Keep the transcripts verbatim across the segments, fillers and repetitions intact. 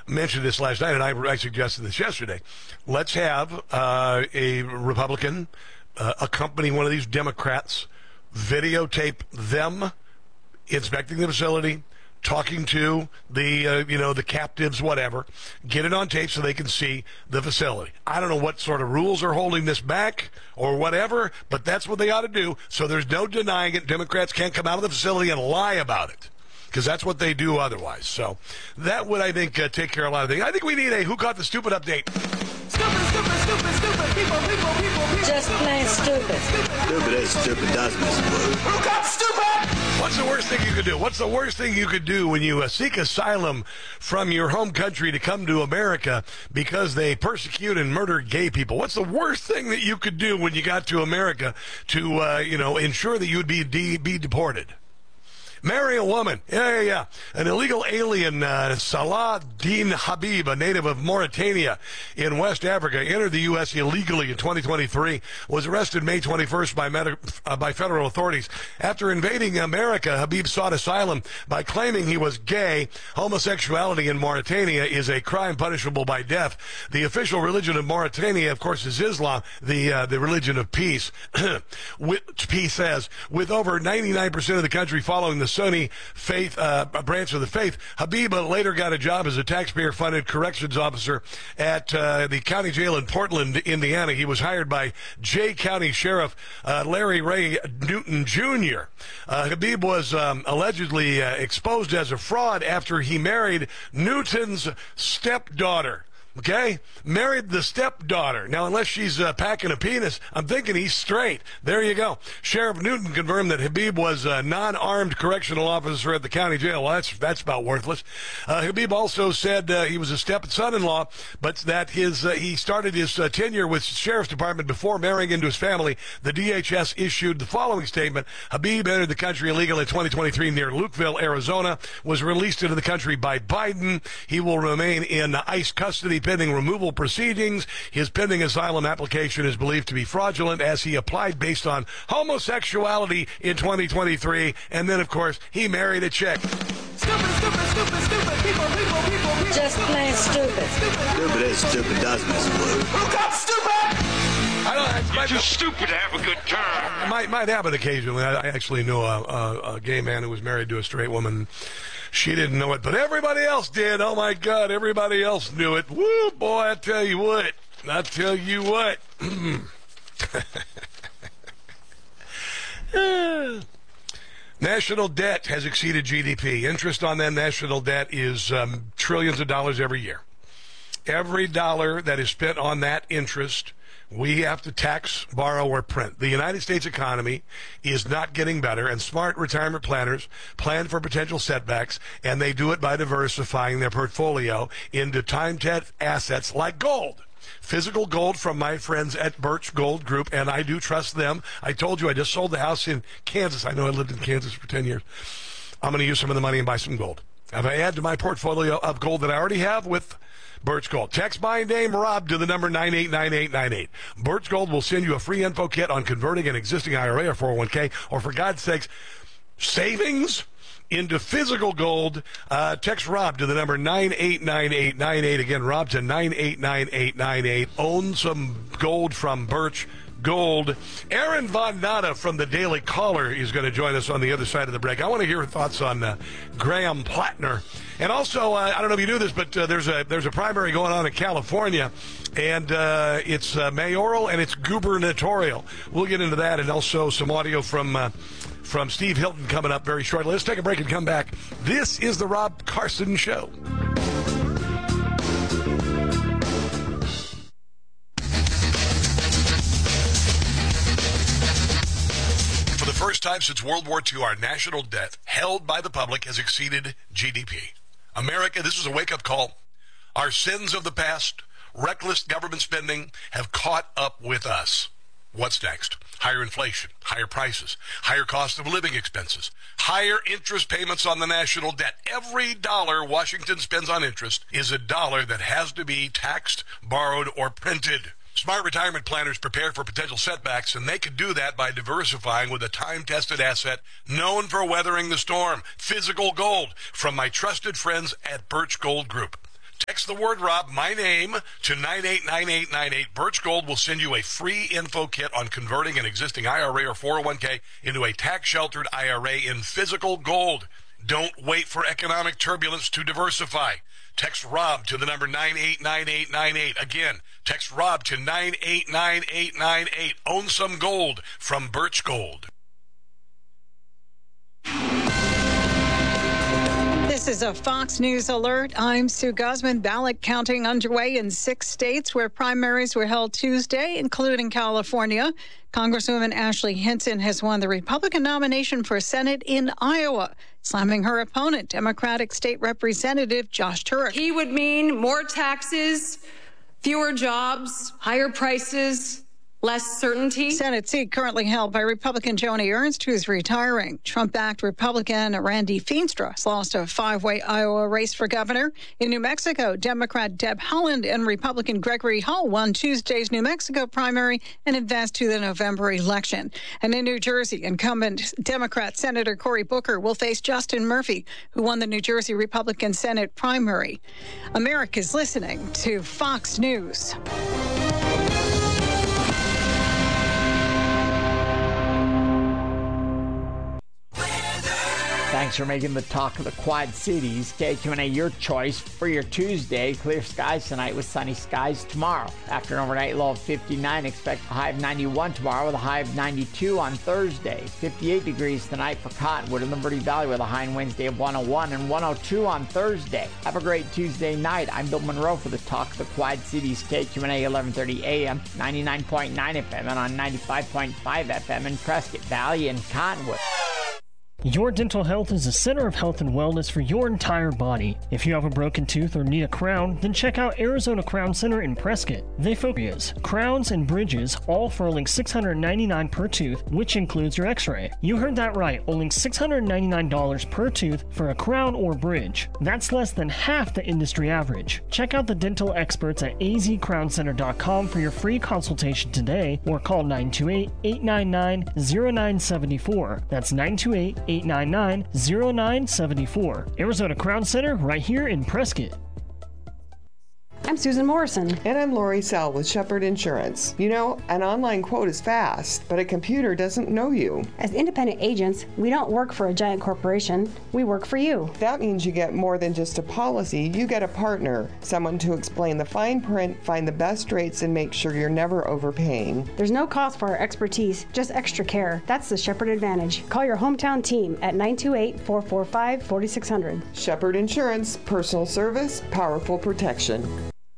mentioned this last night, and I, I suggested this yesterday. Let's have uh, a Republican uh, accompany one of these Democrats, videotape them inspecting the facility, talking to the, uh, you know, the captives, whatever. Get it on tape so they can see the facility. I don't know what sort of rules are holding this back or whatever, but that's what they ought to do. So there's no denying it. Democrats can't come out of the facility and lie about it, because that's what they do otherwise. So that would, I think, uh, take care of a lot of things. I think we need a Who Caught the Stupid update. Stupid, stupid, stupid, stupid, people, people, people, people. Just plain stupid. Stupid is stupid, doesn't it? Who got stupid? What's the worst thing you could do? What's the worst thing you could do when you uh, seek asylum from your home country to come to America because they persecute and murder gay people? What's the worst thing that you could do when you got to America to, uh, you know, ensure that you would be de- be deported? Marry a woman. Yeah, yeah, yeah. An illegal alien, uh, Salah Din Habib, a native of Mauritania in West Africa, entered the U S illegally in twenty twenty-three, was arrested May twenty-first by, med- uh, by federal authorities. After invading America, Habib sought asylum by claiming he was gay. Homosexuality in Mauritania is a crime punishable by death. The official religion of Mauritania, of course, is Islam, the uh, the religion of peace. Which peace says, with over ninety-nine percent of the country following the Sunni faith uh, branch of the faith, Habib later got a job as a taxpayer-funded corrections officer at uh, the county jail in Portland, Indiana. He was hired by Jay County Sheriff uh, Larry Ray Newton Junior Uh, Habib was um, allegedly uh, exposed as a fraud after he married Newton's stepdaughter. Okay? Married the stepdaughter. Now, unless she's uh, packing a penis, I'm thinking he's straight. There you go. Sheriff Newton confirmed that Habib was a non-armed correctional officer at the county jail. Well, that's that's about worthless. Uh, Habib also said uh, he was a step-son-in-law, but that his uh, he started his uh, tenure with the Sheriff's Department before marrying into his family. The D H S issued the following statement. Habib entered the country illegally in twenty twenty-three near Lukeville, Arizona, was released into the country by Biden. He will remain in ICE custody pending removal proceedings. His pending asylum application is believed to be fraudulent as he applied based on homosexuality in twenty twenty-three. And then, of course, he married a chick. Stupid, stupid, stupid, stupid, people, people, people, people. Just plain stupid. Stupid is stupid, doesn't it? Who got stupid? I don't, it's You're might, too stupid to have a good time. might, might happen occasionally. I, I actually know a, a, a gay man who was married to a straight woman. She didn't know it, but everybody else did. Oh, my God, everybody else knew it. Woo, boy, I tell you what. I tell you what. National debt has exceeded G D P. Interest on that national debt is um, trillions of dollars every year. Every dollar that is spent on that interest, we have to tax, borrow, or print. The United States economy is not getting better, and smart retirement planners plan for potential setbacks, and they do it by diversifying their portfolio into time-tested assets like gold. Physical gold from my friends at Birch Gold Group, and I do trust them. I told you I just sold the house in Kansas. I know I lived in Kansas for ten years. I'm going to use some of the money and buy some gold. If I add to my portfolio of gold that I already have with Birch Gold. Text my name, Rob, to the number nine eight nine eight nine eight. Birch Gold will send you a free info kit on converting an existing I R A or four oh one k, or for God's sakes, savings into physical gold. Uh, text Rob to the number nine eight nine eight nine eight. Again, Rob to nine eight nine eight nine eight. Own some gold from Birch Gold. Aaron Von Natta from the Daily Caller is going to join us on the other side of the break. I want to hear her thoughts on uh, Graham Plattner. And also, uh, I don't know if you knew this, but uh, there's a there's a primary going on in California, and uh, it's uh, mayoral and it's gubernatorial. We'll get into that, and also some audio from uh, from Steve Hilton coming up very shortly. Let's take a break and come back. This is the Rob Carson Show. For the first time since World War Two, our national debt held by the public has exceeded G D P. America, this is a wake-up call. Our sins of the past, reckless government spending, have caught up with us. What's next? Higher inflation, higher prices, higher cost of living expenses, higher interest payments on the national debt. Every dollar Washington spends on interest is a dollar that has to be taxed, borrowed, or printed. Smart retirement planners prepare for potential setbacks, and they can do that by diversifying with a time-tested asset known for weathering the storm, physical gold, from my trusted friends at Birch Gold Group. Text the word Rob, my name, to nine eight nine eight nine eight. Birch Gold will send you a free info kit on converting an existing I R A or four oh one k into a tax-sheltered I R A in physical gold. Don't wait for economic turbulence to diversify. Text Rob to the number nine eight nine eight nine eight. Again, text Rob to nine eight nine eight nine eight. Own some gold from Birch Gold. This is a Fox News alert. I'm Sue Guzman. Ballot counting underway in six states where primaries were held Tuesday, including California. Congresswoman Ashley Hinton has won the Republican nomination for Senate in Iowa, slamming her opponent, Democratic State Representative Josh Turek. He would mean more taxes, fewer jobs, higher prices, less certainty. Senate seat currently held by Republican Joni Ernst, who's retiring. Trump-backed Republican Randy Feenstra has lost a five-way Iowa race for governor. In New Mexico, Democrat Deb Haaland and Republican Gregory Hull won Tuesday's New Mexico primary and advanced to the November election. And in New Jersey, incumbent Democrat Senator Cory Booker will face Justin Murphy, who won the New Jersey Republican Senate primary. America's listening to Fox News. Thanks for making the talk of the Quad Cities. K Q and A, your choice for your Tuesday. Clear skies tonight with sunny skies tomorrow. After an overnight low of fifty-nine, expect a high of ninety-one tomorrow with a high of ninety-two on Thursday. fifty-eight degrees tonight for Cottonwood and Liberty Valley with a high on Wednesday of one oh one and one oh two on Thursday. Have a great Tuesday night. I'm Bill Monroe for the talk of the Quad Cities. K Q and A, eleven thirty A M, ninety-nine point nine F M and on ninety-five point five F M in Prescott Valley and Cottonwood. Your dental health is a center of health and wellness for your entire body. If you have a broken tooth or need a crown, then check out Arizona Crown Center in Prescott. They focus crowns and bridges, all for only six hundred ninety-nine dollars per tooth, which includes your x-ray. You heard that right, only six hundred ninety-nine dollars per tooth for a crown or bridge. That's less than half the industry average. Check out the dental experts at a z crown center dot com for your free consultation today, or call nine two eight, eight nine nine, zero nine seven four. That's nine two eight, eight nine nine, zero nine seven four. Arizona Crown Center, right here in Prescott. I'm Susan Morrison. And I'm Lori Sell with Shepherd Insurance. You know, an online quote is fast, but a computer doesn't know you. As independent agents, we don't work for a giant corporation. We work for you. That means you get more than just a policy. You get a partner, someone to explain the fine print, find the best rates, and make sure you're never overpaying. There's no cost for our expertise, just extra care. That's the Shepherd Advantage. Call your hometown team at nine two eight, four four five, four six zero zero. Shepherd Insurance, personal service, powerful protection.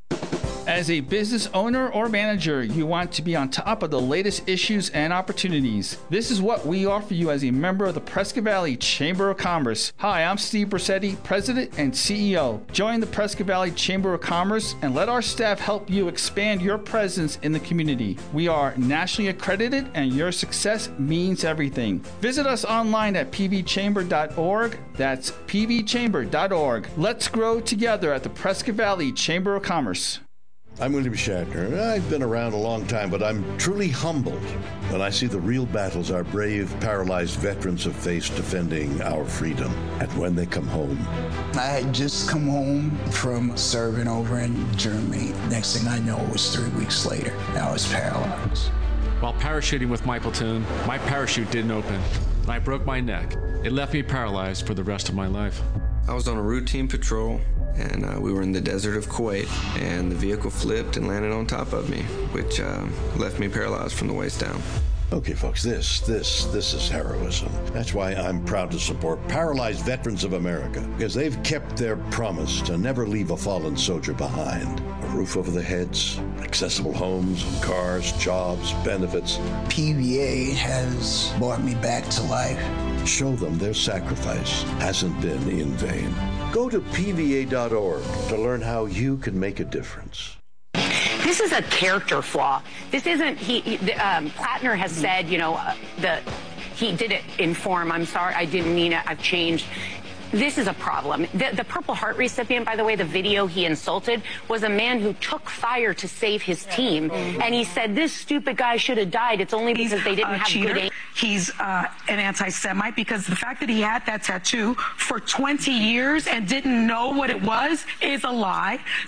As a business owner or manager, you want to be on top of the latest issues and opportunities. This is what we offer you as a member of the Prescott Valley Chamber of Commerce. Hi, I'm Steve Brissetti, President and C E O. Join the Prescott Valley Chamber of Commerce and let our staff help you expand your presence in the community. We are nationally accredited and your success means everything. Visit us online at p v chamber dot org. That's p v chamber dot org. Let's grow together at the Prescott Valley Chamber of Commerce. I'm William Shatner. I've been around a long time, but I'm truly humbled when I see the real battles our brave, paralyzed veterans have faced defending our freedom. And when they come home. I had just come home from serving over in Germany. Next thing I know, it was three weeks later. I was paralyzed. While parachuting with my platoon, my parachute didn't open. I broke my neck. It left me paralyzed for the rest of my life. I was on a routine patrol, and uh, we were in the desert of Kuwait, and the vehicle flipped and landed on top of me, which uh, left me paralyzed from the waist down. Okay, folks, this, this, this is heroism. That's why I'm proud to support Paralyzed Veterans of America, because they've kept their promise to never leave a fallen soldier behind. A roof over their heads, accessible homes and cars, jobs, benefits. P V A has brought me back to life. Show them their sacrifice hasn't been in vain. Go to p v a dot org to learn how you can make a difference. This is a character flaw. This isn't, he, he um, Plattner has said, you know, uh, the he did it in form. I'm sorry, I didn't mean it. I've changed. This is a problem. The, the Purple Heart recipient, by the way, the video he insulted was a man who took fire to save his team. And he said, this stupid guy should have died. It's only because they didn't a have cheater. good aim. He's uh, an anti-Semite because the fact that he had that tattoo for twenty years and didn't know what it was is a lie.